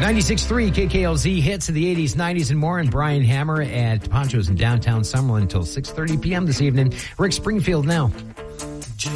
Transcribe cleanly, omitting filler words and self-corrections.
96.3 KKLZ hits of the 80s, 90s, and more. And Brian Hammer at Poncho's in downtown Summerlin until 6:30 p.m. this evening. Rick Springfield now.